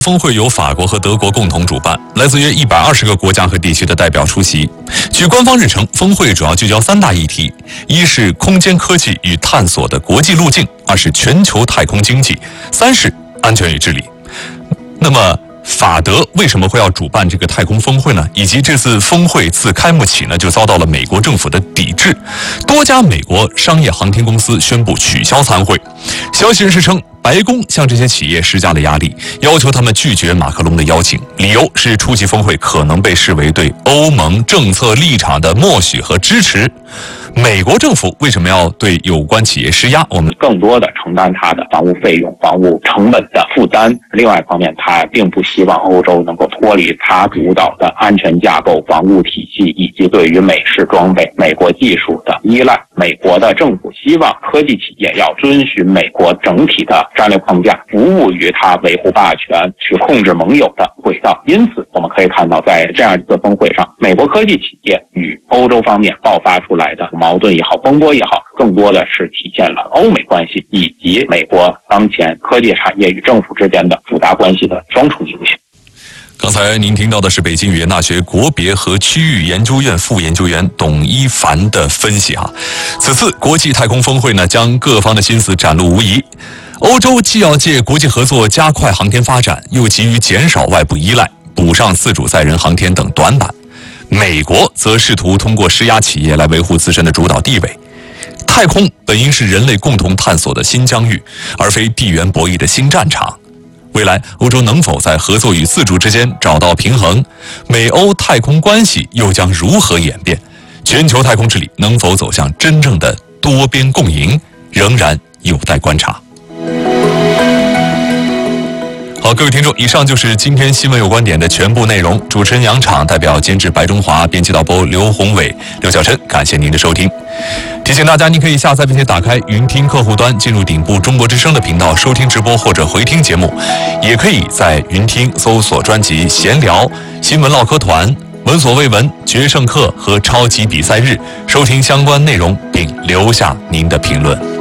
峰会由法国和德国共同主办，来自约120个国家和地区的代表出席。据官方日程，峰会主要聚焦3大议题：一是空间科技与探索的国际路径；二是全球太空经济；三是安全与治理。那么，法德为什么会要主办这个太空峰会呢？以及这次峰会自开幕起呢，就遭到了美国政府的抵制，多家美国商业航天公司宣布取消参会。消息人士称，白宫向这些企业施加了压力，要求他们拒绝马克龙的邀请，理由是出席峰会可能被视为对欧盟政策立场的默许和支持。美国政府为什么要对有关企业施压？我们更多的承担它的防务费用、防务成本的负担。另外一方面，它并不希望欧洲能够脱离它主导的安全架构、防务体系以及对于美式装备、美国技术的依赖。美国的政府希望科技企业要遵循美国整体的战略框架，服务于它维护霸权、去控制盟友的轨道。因此，我们可以看到，在这样一次峰会上，美国科技企业与欧洲方面爆发出来的矛盾也好、风波也好，更多的是体现了欧美关系以及美国当前科技产业与政府之间的复杂关系的双重影响。 刚才您听到的是北京语言大学国别和区域研究院副研究员董一凡的分析哈。此次国际太空峰会呢，将各方的心思展露无遗。欧洲既要借国际合作加快航天发展，又急于减少外部依赖，补上自主载人航天等短板。美国则试图通过施压企业来维护自身的主导地位。太空本应是人类共同探索的新疆域，而非地缘博弈的新战场。未来，欧洲能否在合作与自主之间找到平衡？美欧太空关系又将如何演变？全球太空治理能否走向真正的多边共赢，仍然有待观察。好，各位听众，以上就是今天新闻有观点的全部内容。主持人杨昶，代表监制白中华，编辑导播刘宏伟、刘晓晨，感谢您的收听。提醒大家，您可以下载并且打开云听客户端，进入顶部中国之声的频道收听直播或者回听节目，也可以在云听搜索专辑闲聊、新闻唠嗑团、闻所未闻、决胜课和超级比赛日，收听相关内容并留下您的评论。